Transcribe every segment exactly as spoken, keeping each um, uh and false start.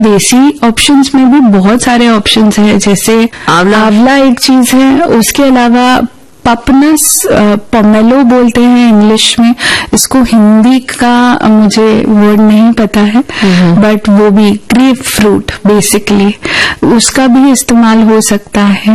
देसी ऑप्शंस में भी बहुत सारे ऑप्शंस हैं, जैसे आंवला आंवला एक चीज है। उसके अलावा पपनस, पोमेलो बोलते हैं इंग्लिश में, इसको हिंदी का मुझे वर्ड नहीं पता है, बट वो भी ग्रेप फ्रूट बेसिकली, उसका भी इस्तेमाल हो सकता है।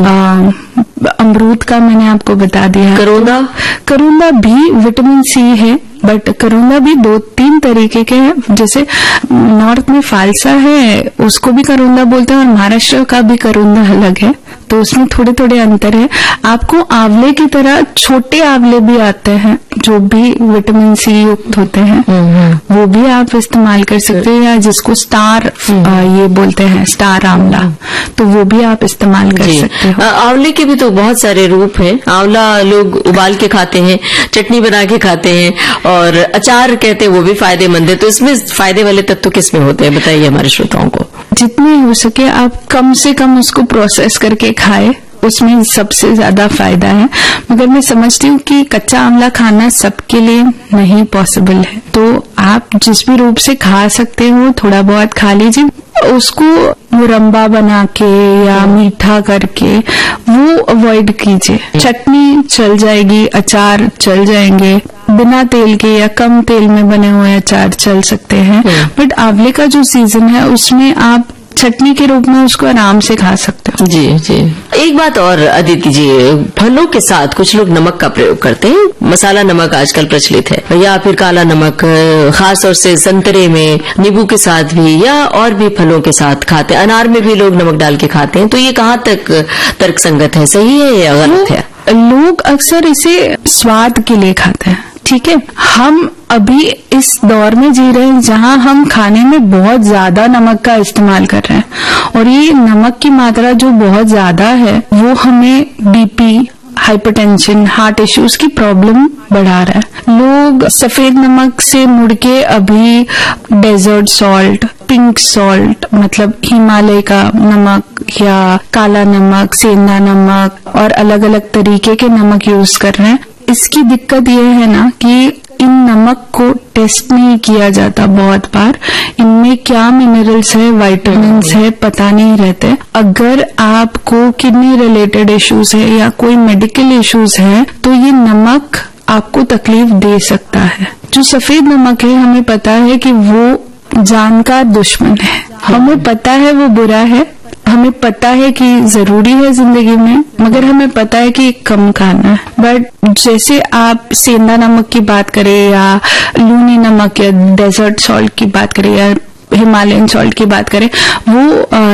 अमरूद का मैंने आपको बता दिया। करोंदा करोंदा भी विटामिन सी है, बट करोंदा भी दो तीन तरीके के हैं। जैसे नॉर्थ में फालसा है, उसको भी करोंदा बोलते हैं, और महाराष्ट्र का भी करोंदा अलग है, तो उसमें थोड़े थोड़े अंतर है। आपको आंवले की तरह छोटे आंवले भी आते हैं जो भी विटामिन सी युक्त होते हैं, वो भी आप इस्तेमाल कर सकते हैं, या जिसको स्टार आ, ये बोलते हैं स्टार आंवला, तो वो भी आप इस्तेमाल कर सकते हो। आंवले के भी तो बहुत सारे रूप हैं। आंवला लोग उबाल के खाते हैं, चटनी बना के खाते हैं, और अचार कहते हैं, वो भी फायदेमंद है। तो इसमें फायदे वाले तत्व किसमें होते हैं, बताइए हमारे श्रोताओं को। जितनी हो सके आप कम से कम उसको प्रोसेस करके खाए, उसमें सबसे ज्यादा फायदा है। मगर मैं समझती हूँ कि कच्चा आंवला खाना सबके लिए नहीं पॉसिबल है, तो आप जिस भी रूप से खा सकते हो थोड़ा बहुत खा लीजिए। उसको मुरब्बा बना के या मीठा करके वो अवॉइड कीजिए। चटनी चल जाएगी, अचार चल जाएंगे, बिना तेल के या कम तेल में बने हुए अचार चल सकते हैं, बट आंवले का जो सीजन है उसमें आप चटनी के रूप में उसको आराम से खा सकते हो। जी जी। एक बात और अदिति जी, फलों के साथ कुछ लोग नमक का प्रयोग करते हैं, मसाला नमक आजकल प्रचलित है, या फिर काला नमक, खास तौर से संतरे में, नींबू के साथ भी, या और भी फलों के साथ खाते हैं। अनार में भी लोग नमक डाल के खाते हैं, तो ये कहाँ तक तर्कसंगत है, सही है या गलत है? लोग अक्सर इसे स्वाद के लिए खाते हैं, ठीक है। हम अभी इस दौर में जी रहे हैं जहां हम खाने में बहुत ज्यादा नमक का इस्तेमाल कर रहे हैं, और ये नमक की मात्रा जो बहुत ज्यादा है वो हमें बीपी, हाइपरटेंशन, हार्ट इश्यूज की प्रॉब्लम बढ़ा रहा है। लोग सफेद नमक से मुड़ के अभी डेजर्ट सॉल्ट, पिंक सॉल्ट मतलब हिमालय का नमक, या काला नमक, सेंधा नमक, और अलग अलग तरीके के नमक यूज कर रहे हैं। इसकी दिक्कत ये है ना कि इन नमक को टेस्ट नहीं किया जाता बहुत बार, इनमें क्या मिनरल्स है, विटामिन्स है, पता नहीं रहते। अगर आपको किडनी रिलेटेड इश्यूज है या कोई मेडिकल इश्यूज है तो ये नमक आपको तकलीफ दे सकता है। जो सफेद नमक है हमें पता है कि वो जान का दुश्मन है, हमें पता है वो बुरा है, हमें पता है कि जरूरी है जिंदगी में, मगर हमें पता है कि कम खाना है। बट जैसे आप सेंधा नमक की बात करें, या लूनी नमक, या डेजर्ट सॉल्ट की बात करें, या हिमालयन सॉल्ट की बात करें, वो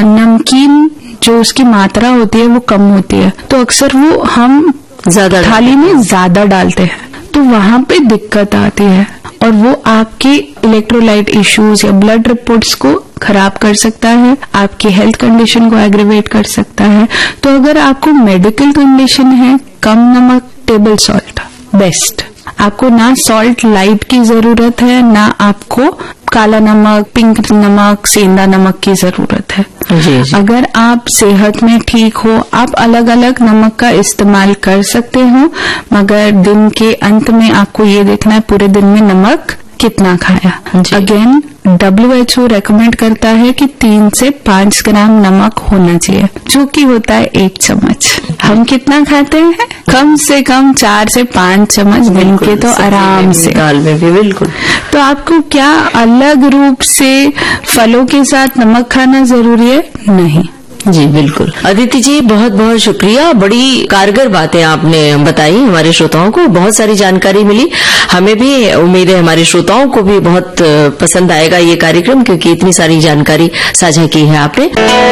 नमकीन जो उसकी मात्रा होती है वो कम होती है, तो अक्सर वो हम ज्यादा थाली में ज्यादा डालते हैं, तो वहां पे दिक्कत आती है, और वो आपके इलेक्ट्रोलाइट इश्यूज या ब्लड रिपोर्ट्स को खराब कर सकता है, आपकी हेल्थ कंडीशन को एग्रीवेट कर सकता है। तो अगर आपको मेडिकल कंडीशन है, कम नमक, टेबल सॉल्ट बेस्ट। आपको ना सॉल्ट लाइट की जरूरत है, ना आपको काला नमक, पिंक नमक, सेंधा नमक की जरूरत है। जी, जी। अगर आप सेहत में ठीक हो, आप अलग अलग नमक का इस्तेमाल कर सकते हो, मगर दिन के अंत में आपको ये देखना है पूरे दिन में नमक कितना खाया। Again W H O recommend करता है कि तीन से पांच ग्राम नमक होना चाहिए, जो कि होता है एक चम्मच। हम कितना खाते हैं? कम से कम चार से पांच चम्मच दिन के, तो आराम से दाल में भी। बिल्कुल। तो आपको क्या अलग रूप से फलों के साथ नमक खाना जरूरी है? नहीं। जी बिल्कुल। अदिति जी बहुत बहुत शुक्रिया, बड़ी कारगर बातें आपने बताई, हमारे श्रोताओं को बहुत सारी जानकारी मिली। हमें भी उम्मीद है हमारे श्रोताओं को भी बहुत पसंद आएगा ये कार्यक्रम, क्योंकि इतनी सारी जानकारी साझा की है आपने।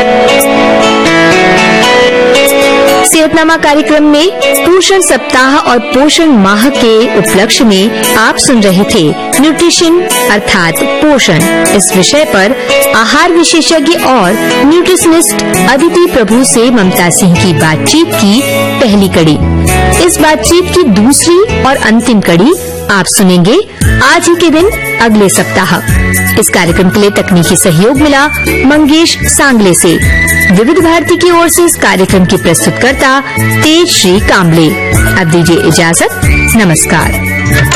सेहतनामा कार्यक्रम में पोषण सप्ताह और पोषण माह के उपलक्ष्य में आप सुन रहे थे न्यूट्रिशन अर्थात पोषण, इस विषय पर आहार विशेषज्ञ और न्यूट्रिशनिस्ट अदिति प्रभु से ममता सिंह की बातचीत की पहली कड़ी। इस बातचीत की दूसरी और अंतिम कड़ी आप सुनेंगे आज ही के दिन अगले सप्ताह। इस कार्यक्रम के लिए तकनीकी सहयोग मिला मंगेश सांगले से। विविध भारती की ओर से इस कार्यक्रम की प्रस्तुतकर्ता तेज श्री कामले। अब दीजिए इजाजत, नमस्कार।